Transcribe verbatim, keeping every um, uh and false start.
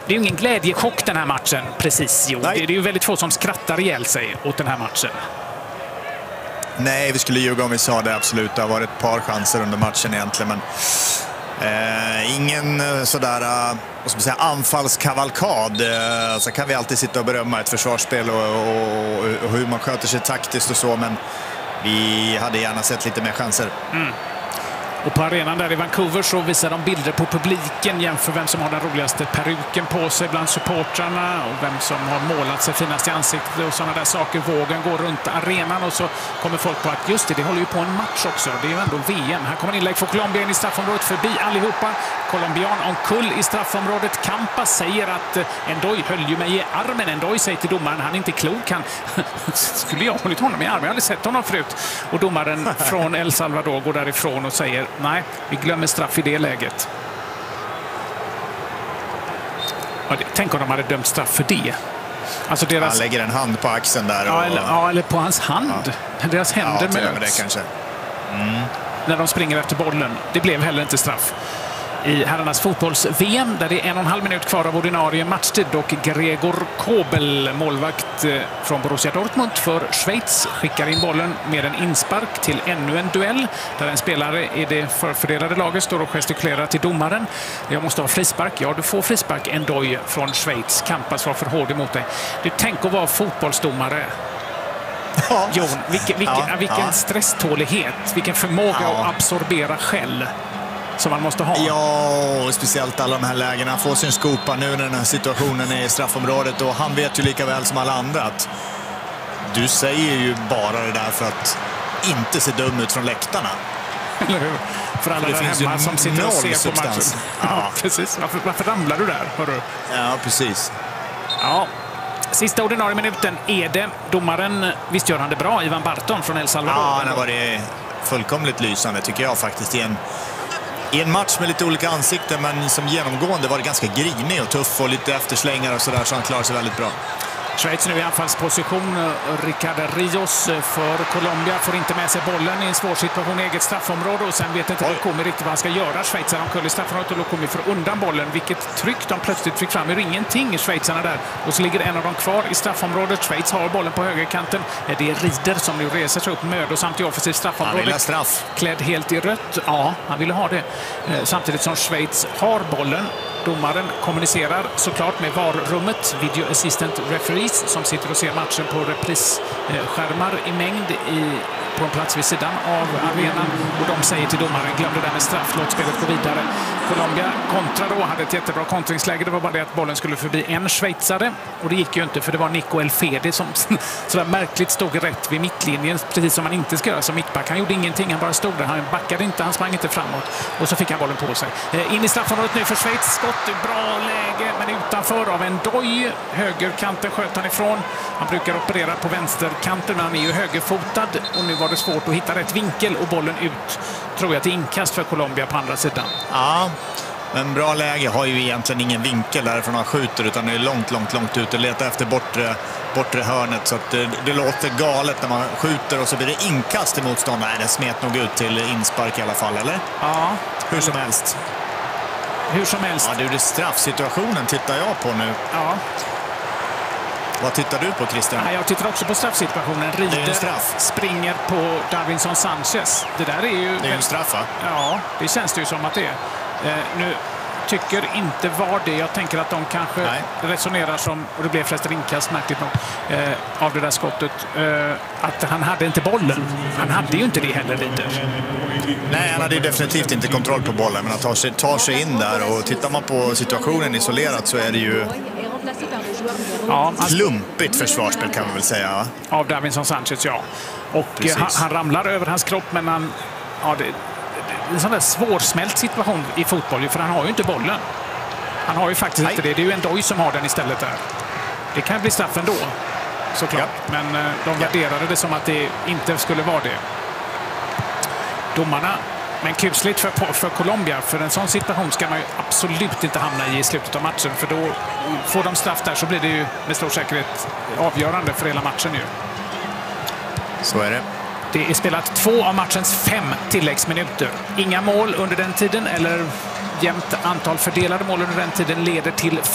det är ju ingen glädjechock den här matchen, precis. Jo. Det, det är ju väldigt få som skrattar ihjäl sig åt den här matchen. Nej, vi skulle ljuga om vi sa det, absolut. Det har varit ett par chanser under matchen egentligen, men eh, ingen sådär uh, vad ska man säga, anfallskavalkad. Uh, så kan vi alltid sitta och berömma ett försvarsspel och, och, och hur man sköter sig taktiskt och så, men vi hade gärna sett lite mer chanser. Mm. Och på arenan där i Vancouver så visar de bilder på publiken, jämför vem som har den roligaste peruken på sig bland supportrarna och vem som har målat sig finast i ansiktet och sådana där saker. Vågen går runt arenan och så kommer folk på att just det, det håller ju på en match också. Det är ju ändå V M. Här kommer en inlägg för Colombia in i straffområdet, förbi allihopa. Colombian omkull i straffområdet. Campa säger att Endoy höll ju mig i armen. Endoy säger till domaren, han är inte klok. Han skulle jag ha hållit honom i armen? Jag har aldrig sett honom förut. Och domaren från El Salvador går därifrån och säger nej, vi glömmer straff i det läget. Ja, tänk om de hade dömt straff för det. Alltså deras... Han lägger en hand på axeln där. Och... Ja, eller, ja, eller på hans hand. Ja. Deras händer ja, möts. Det kanske. Mm. När de springer efter bollen. Det blev heller inte straff. I herrarnas fotbolls-V M där det är en och en halv minut kvar av ordinarie matchtid och Gregor Kobel, målvakt från Borussia Dortmund för Schweiz, skickar in bollen med en inspark till ännu en duell där en spelare i det förfördelade laget står och gestikulerar till domaren. Jag måste ha frispark. Ja, du får frispark. Endoy från Schweiz. Campas var för hård emot dig. Du tänk att vara fotbollsdomare. Ja. Jon, vilken, vilken, ja, vilken ja. stresstålighet, vilken förmåga ja. att absorbera skäll som man måste ha. Ja, och speciellt alla de här lägena. Få sin skopa nu när den här situationen är i straffområdet, och han vet ju lika väl som alla andra att du säger ju bara det där för att inte se dum ut från läktarna. Eller hur? För alla där hemma som sitter och ser på matchen. Ja, precis. Varför, varför ramlar du där? Hörru? Ja, precis. Ja. Sista ordinarie minuten är det. Domaren, visst gör han det bra, Ivan Barton från El Salvador. Ja, han har varit fullkomligt lysande tycker jag faktiskt i en, i en match med lite olika ansikten, men som genomgående var det ganska grinig och tuff och lite efterslängar och sådär, så han klarar sig väldigt bra. Schweiz nu i anfallsposition. Ricardo Rios för Colombia får inte med sig bollen i en svår situation i eget straffområde och sen vet inte Lukumi riktigt vad han ska göra. Schweiz är omkull i straffområdet och Lukumi får undan bollen. Vilket tryck de plötsligt fick fram. Det är ingenting i Schweizarna där. Och så ligger en av dem kvar i straffområdet. Schweiz har bollen på högerkanten. Det är Rieder som nu reser sig upp mödosamt i offensivt straffområde. Han vill ha straff. Klädd helt i rött. Ja, han ville ha det. Samtidigt som Schweiz har bollen. Domaren kommunicerar såklart med V A R-rummet, Video Assistant Referees, som sitter och ser matchen på reprisskärmar i mängd i, på en plats vid sidan av arenan. Och de säger till domaren, glöm det där med straff, låt spelet gå vidare. Colombia kontra då, hade ett jättebra kontringsläge. Det var bara det att bollen skulle förbi en schweizare. Och det gick ju inte, för det var Nico Elfedi som sådär märkligt stod rätt vid mittlinjen, precis som man inte ska göra som mittback. Han gjorde ingenting, han bara stod där. Han backade inte, han sprang inte framåt. Och så fick han bollen på sig. In i straffområdet nu för Schweiz. Skott, bra läge, men utanför av Endoy. Högerkanten sköt han ifrån. Han brukar operera på vänsterkanten, men han är ju högerfotad. Och nu var det svårt att hitta rätt vinkel och bollen ut, tror jag, till inkast för Colombia på andra sidan. Ja, men bra läge. Har ju egentligen ingen vinkel därifrån han skjuter, utan det är långt, långt, långt ut och letar efter bortre, bortre hörnet. Så att det, det låter galet när man skjuter och så blir det inkast i motstånd. Nej, det smet nog ut till inspark i alla fall, eller? Ja. Hur som helst. Hur som helst. Ja, det är straffsituationen tittar jag på nu. Ja. Vad tittar du på, Christian? Ja, jag tittar också på straffsituationen. Rieder straff. Springer på Davinson Sanchez. Det där är ju... Det är en straff, va? Ja, det känns det ju som att det är. Eh, nu tycker inte var det. Jag tänker att de kanske Nej. resonerar som, och det blev förresten inkast märkligt nog, eh, av det där skottet, eh, att han hade inte bollen. Han hade ju inte det heller, Rieder. Nej, han hade definitivt inte kontroll på bollen, men han tar sig, tar sig in där, och tittar man på situationen isolerat så är det ju ja, klumpigt försvarsspel, kan man väl säga. Va? Av Davinson Sanchez, ja. Och han, han ramlar över hans kropp, men han... Ja, det, det, det är en sån där svårsmält situation i fotboll, för han har ju inte bollen. Han har ju faktiskt Nej. inte det. Det är ju Endoy som har den istället där. Det kan bli straff ändå, såklart. Ja. Men de värderade det som att det inte skulle vara det. Domarna, men kusligt för, för Colombia, för en sån situation ska man ju absolut inte hamna i i slutet av matchen, för då får de straff där, så blir det ju med stor säkerhet avgörande för hela matchen ju. Så är det. Det är spelat två av matchens fem tilläggsminuter. Inga mål under den tiden, eller jämnt antal fördelade mål under den tiden leder till